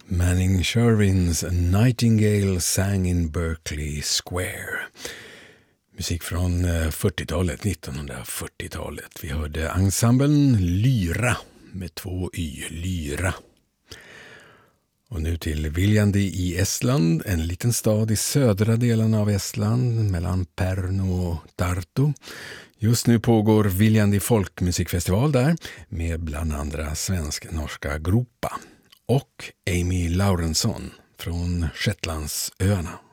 Manning Sherwins Nightingale sang in Berkeley Square. Musik från 40-talet, 1940-talet. Vi hörde ensemblen Lyra med 2 y, Lyra. Och nu till Viljandi i Estland, en liten stad i södra delen av Estland mellan Pärnu och Tartu. Just nu pågår Viljandi folkmusikfestival där med bland andra svensk-norska Gropa och Amy Laurensson från Shetlandsöarna.